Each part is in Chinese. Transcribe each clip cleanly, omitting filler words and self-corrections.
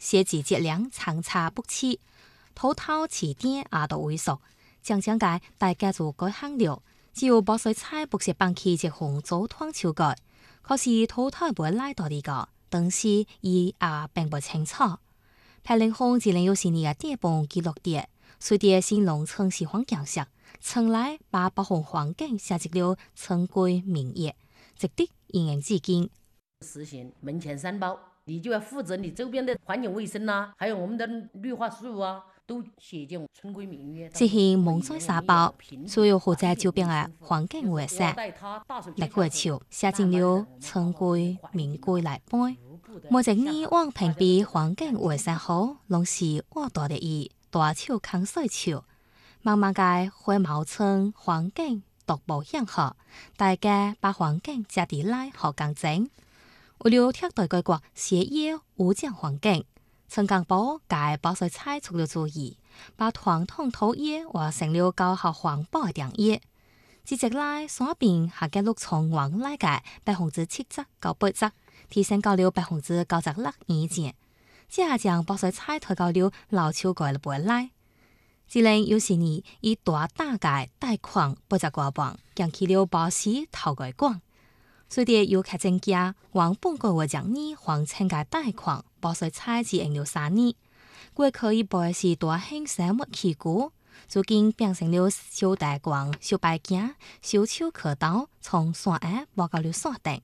写字质量参差不齐，土头起点也都萎缩，渐渐嘅大家就改行了。只有薄水菜不是放弃一項早湯修改，可是土頭唔會拉到呢個，當時伊也並不清楚。柏林紅只能有時年嘅地方記錄啲，隨啲新農村喜歡講述，從來把保護環境寫入了村規民約，值得人人致敬。 實行門前三寶，你就要負責你周邊的環境衛生啊，還有我們的綠化樹啊。 執行門前三寶，所有負責周邊嘅環境衛生，立會潮寫進了村規民規來辦。每一年往評比環境衛生好，攏是我大的意，大潮扛水潮，慢慢嘅會謀村環境獨保養好，大家把環境接地來好乾淨。為了貼對規劃寫要污染環境。村幹部介保水菜出了主意，把傳統土業換成了高效環保嘅田業。自直來山邊下嘅綠松黃來嘅70%到80%，提升到了96%以前。即係將保水菜推到了老丘蓋嘅背來。只能有時呢以大大嘅大礦80多磅，養起了保水頭蓋廣。隨啲有客增加，往本個會將呢黃青嘅大礦。保水菜只用了3年，過去本是大興生物起股，如今變成了小大光、小白鏡、小丘可刀，從山崖搬到了山頂。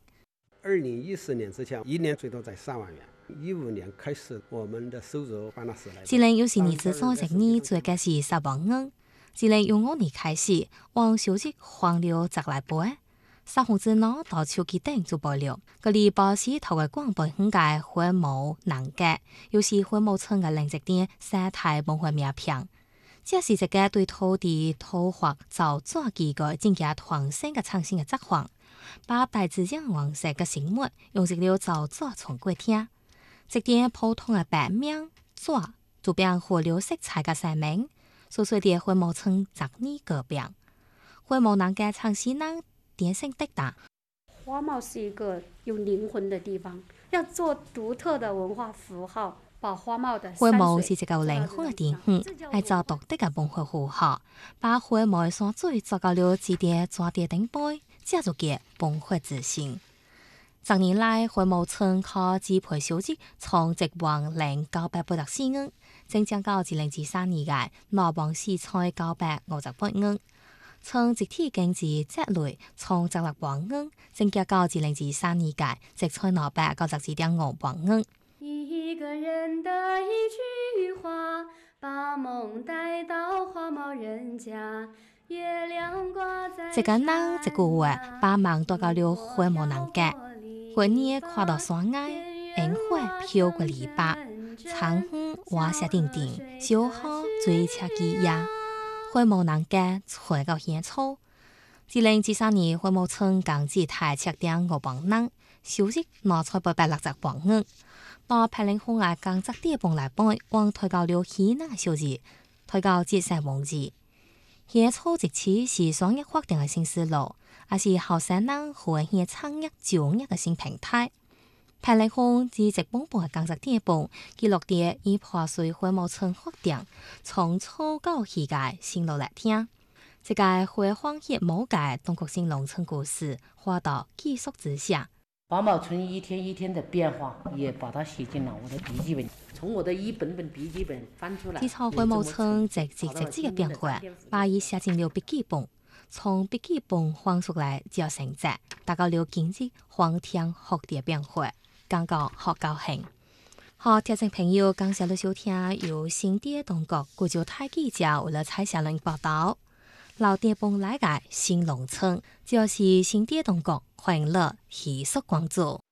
2014年之前，一年最多在3萬元。15年開始，我們的收入翻了10來。 只能有時你至少一年最嘅是10萬元，只能用5年開始，往小積還了10來倍。3分之腦到手機頂就爆了，嗰啲保水頭嘅廣本很嘅灰毛難解，有時灰毛村嘅冷值點生態不會苗平，這是一個對土地土化造作幾個增加團生嘅創新嘅作法，把大自然黃色嘅生物用入了造作從過聽，這點普通嘅白面紙就變活了色彩嘅生命，所以啲灰毛村雜呢個變，灰毛難嘅創新能。 花帽是一個有靈魂的地方，要做獨特的文化符號，把花帽的花帽是一個靈魂嘅地方，係做獨特嘅文化符號，把花帽嘅山水做到了紙碟、紙碟頂背，這就叫文化自信。昨年來，花帽村靠支配收入從1萬零984元，增長到2013年嘅2萬458元。村集體經濟積累從16萬元增加到2013年嘅792.5萬元。 一個人的一句話，把夢帶到花帽人家，月亮掛在。 這個人一句話，把夢帶到了花帽人家。過年跨到山崖，煙花飄過籬笆，長風瓦下叮叮，小號追車機呀。花帽人家吹到煙草，2013年花帽村經濟台7.5萬人，收入拿出860萬元。到柏林紅嘅工作地方來辦，往推高了喜難收入，推高70萬字。煙草一期是商業發展嘅新思路，也是後生人會去創業就業嘅新平台。柏林紅自直本部嘅工作地方記錄啲以破碎花帽村發展，從初到現在新路來聽。這個回訪業某個東國新農村故事，畫到記述之下。 花帽村一天一天的變化，也把它寫進了我的筆記本。從我的一本本筆記本翻出來。 記抄花帽村直嘅變化，把伊寫進了筆記本。從筆記本翻出來就成績，達到了經濟環境學嘅變化。感覺好高興，好聽眾朋友，感謝你收聽由新店東國古州台記者為了蔡小玲報道。老店幫來嘅新農村，就是新店東國歡樂藝術廣場。